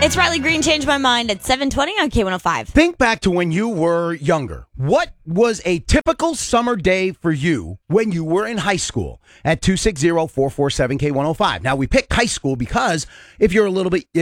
It's Riley Green, Changed My Mind at 7:20 on K105. Think back to when you were younger. What was a typical summer day for you when you were in high school? At 260-447-K105. Now, we pick high school because if you're a little bit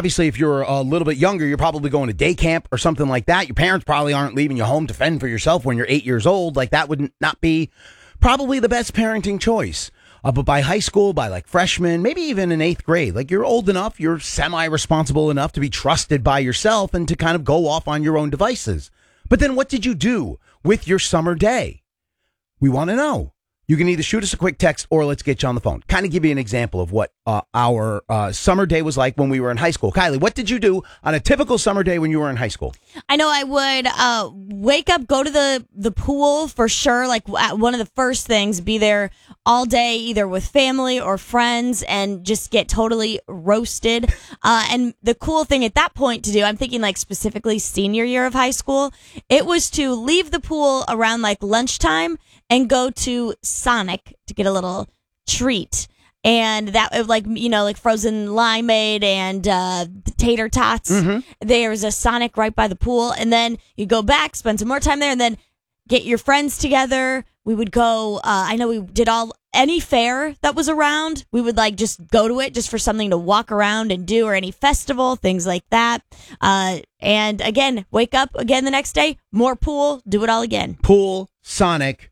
younger, you're probably going to day camp or something like that. Your parents probably aren't leaving you home to fend for yourself when you're 8 years old. Like, that would not be probably the best parenting choice. But by high school, by like freshman, maybe even in 8th grade, like you're old enough, you're semi-responsible enough to be trusted by yourself and to kind of go off on your own devices. But then what did you do with your summer day? We want to know. You can either shoot us a quick text or let's get you on the phone. Kind of give you an example of what our summer day was like when we were in high school. Kylie, what did you do on a typical summer day when you were in high school? I know I would wake up, go to the pool for sure. Like one of the first things, be there all day, either with family or friends, and just get totally roasted. And the cool thing at that point to do, I'm thinking like specifically senior year of high school, it was to leave the pool around like lunchtime and go to Sonic to get a little treat. And that, like frozen limeade and tater tots. Mm-hmm. There's a Sonic right by the pool. And then you go back, spend some more time there, and then get your friends together. We would go, I know we did any fair that was around. We would like just go to it just for something to walk around and do, or any festival, things like that. And again, wake up again the next day, more pool, do it all again. Pool, Sonic,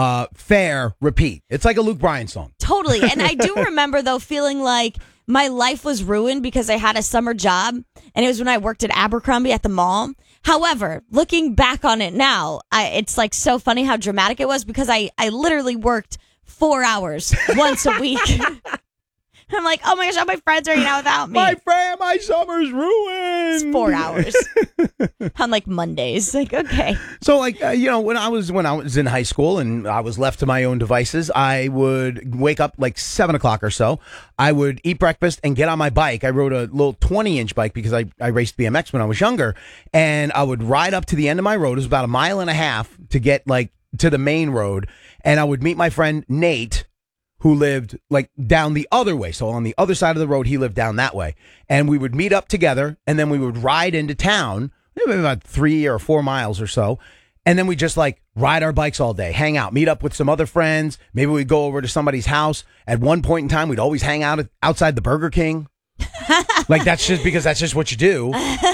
fair, repeat. It's like a Luke Bryan song. Totally. And I do remember, though, feeling like my life was ruined because I had a summer job, and it was when I worked at Abercrombie at the mall. However, looking back on it now, it's like so funny how dramatic it was, because I literally worked 4 hours once a week. I'm like, oh my gosh, all my friends are hanging out without me. My summer's ruined. It's 4 hours on like Mondays. Like, okay. So like, when I was in high school and I was left to my own devices, I would wake up like 7 o'clock or so. I would eat breakfast and get on my bike. I rode a little 20-inch bike because I raced BMX when I was younger, and I would ride up to the end of my road. It was about a mile and a half to get like to the main road, and I would meet my friend Nate, who lived like down the other way. So on the other side of the road, he lived down that way. And we would meet up together, and then we would ride into town, maybe about 3 or 4 miles or so. And then we just like ride our bikes all day, hang out, meet up with some other friends. Maybe we'd go over to somebody's house. At one point in time, we'd always hang out outside the Burger King. Like, that's just what you do.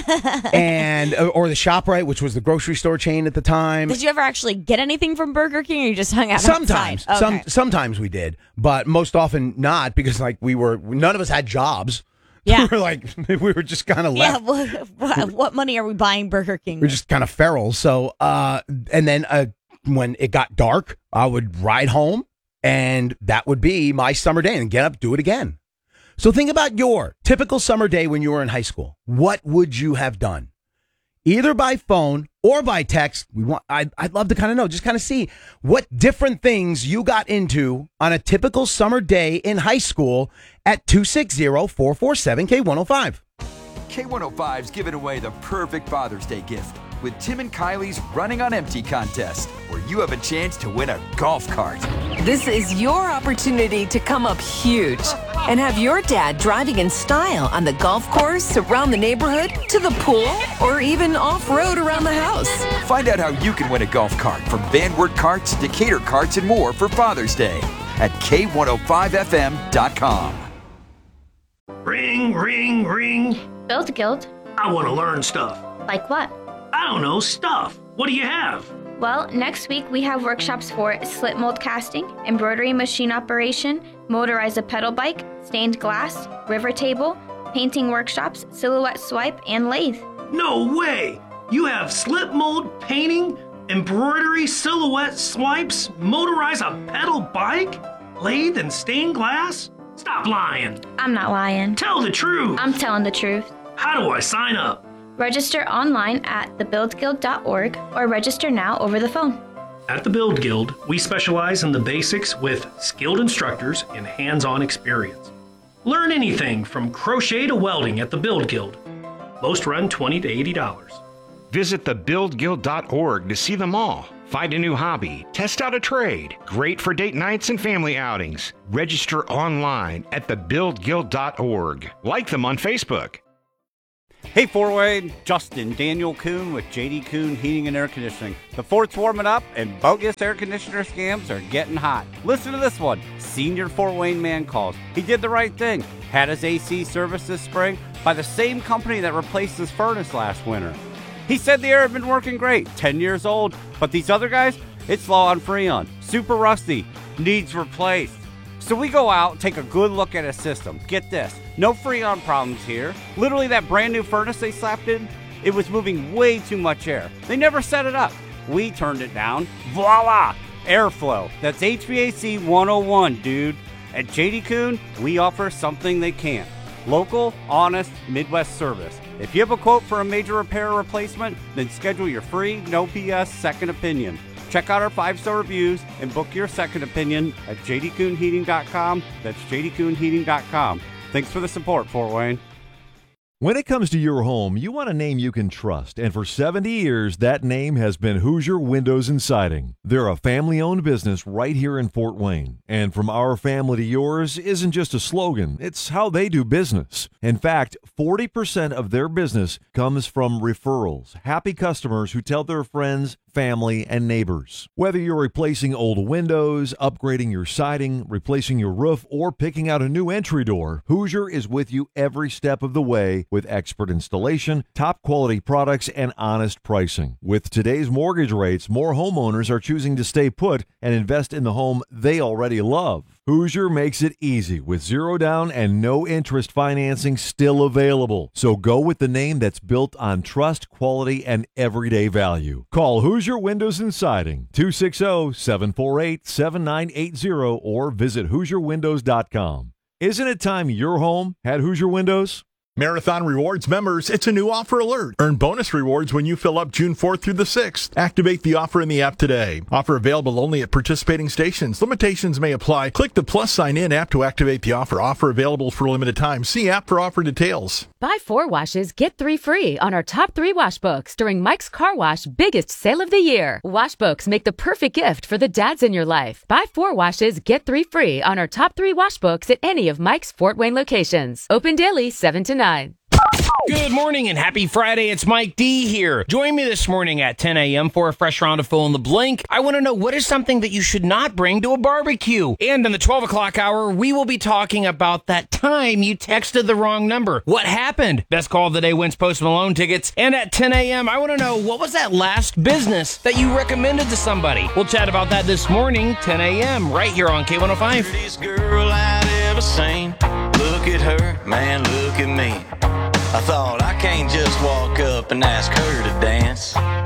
And or the ShopRite, which was the grocery store chain at the time. Did you ever actually get anything from Burger King, or you just hung out sometimes outside? Okay. Sometimes we did, but most often not, because like none of us had jobs. Yeah. we were just kind of left. Yeah, what money are we buying Burger King? We're just kind of feral. So and then when it got dark, I would ride home, and that would be my summer day, and get up, do it again. So think about your typical summer day when you were in high school. What would you have done? Either by phone or by text. I'd love to kind of know, just kind of see what different things you got into on a typical summer day in high school at 260-447-K105. K105's giving away the perfect Father's Day gift with Tim and Kylie's Running on Empty contest, where you have a chance to win a golf cart. This is your opportunity to come up huge and have your dad driving in style on the golf course, around the neighborhood, to the pool, or even off-road around the house. Find out how you can win a golf cart from Van Wert Carts, Decatur Carts, and more for Father's Day at K105FM.com. Ring, ring, ring. Build Guild. I want to learn stuff. Like what? I don't know, stuff. What do you have? Well, next week we have workshops for slip mold casting, embroidery machine operation, motorize a pedal bike, stained glass, river table, painting workshops, silhouette swipe, and lathe. No way! You have slip mold, painting, embroidery, silhouette swipes, motorize a pedal bike, lathe, and stained glass? Stop lying. I'm not lying. Tell the truth. I'm telling the truth. How do I sign up? Register online at thebuildguild.org or register now over the phone. At the Build Guild, we specialize in the basics with skilled instructors and hands-on experience. Learn anything from crochet to welding at the Build Guild. Most run $20 to $80. Visit thebuildguild.org to see them all. Find a new hobby, test out a trade. Great for date nights and family outings. Register online at thebuildguild.org. Like them on Facebook. Hey, Fort Wayne, Justin Daniel Kuhn with JD Kuhn Heating and Air Conditioning. The fort's warming up and bogus air conditioner scams are getting hot. Listen to this one. Senior Fort Wayne man calls. He did the right thing. Had his AC serviced this spring by the same company that replaced his furnace last winter. He said the air had been working great, 10 years old, but these other guys, it's low on Freon, super rusty, needs replaced. So we go out, take a good look at his system. Get this, no Freon problems here. Literally that brand new furnace they slapped in, it was moving way too much air. They never set it up. We turned it down. Voila! Airflow. That's HVAC 101, dude. At JD Kuhn, we offer something they can't. Local, honest, Midwest service. If you have a quote for a major repair or replacement, then schedule your free, no BS second opinion. Check out our 5-star reviews and book your second opinion at jdkuhnheating.com. That's jdkuhnheating.com. Thanks for the support, Fort Wayne. When it comes to your home, you want a name you can trust, and for 70 years, that name has been Hoosier Windows and Siding. They're a family-owned business right here in Fort Wayne, and from our family to yours isn't just a slogan, it's how they do business. In fact, 40% of their business comes from referrals, happy customers who tell their friends, family, and neighbors. Whether you're replacing old windows, upgrading your siding, replacing your roof, or picking out a new entry door, Hoosier is with you every step of the way with expert installation, top quality products, and honest pricing. With today's mortgage rates, more homeowners are choosing to stay put and invest in the home they already love. Hoosier makes it easy with zero down and no interest financing still available. So go with the name that's built on trust, quality, and everyday value. Call Hoosier Windows and Siding, 260-748-7980, or visit HoosierWindows.com. Isn't it time your home had Hoosier Windows? Marathon Rewards members, it's a new offer alert. Earn bonus rewards when you fill up June 4th through the 6th. Activate the offer in the app today. Offer available only at participating stations. Limitations may apply. Click the plus sign in app to activate the offer. Offer available for a limited time. See app for offer details. Buy 4 washes, get 3 free on our top 3 wash books during Mike's Car Wash biggest sale of the year. Wash books make the perfect gift for the dads in your life. Buy 4 washes, get 3 free on our top 3 wash books at any of Mike's Fort Wayne locations. Open daily 7 to 9. Good morning and happy Friday. It's Mike D here. Join me this morning at 10 a.m. for a fresh round of Fill in the Blank. I want to know what is something that you should not bring to a barbecue. And in the 12 o'clock hour, we will be talking about that time you texted the wrong number. What happened? Best call of the day wins Post Malone tickets. And at 10 a.m., I want to know what was that last business that you recommended to somebody. We'll chat about that this morning, 10 a.m., right here on K105. Prettiest girl I'd ever seen. Look at her, man, look at me. I thought I can't just walk up and ask her to dance.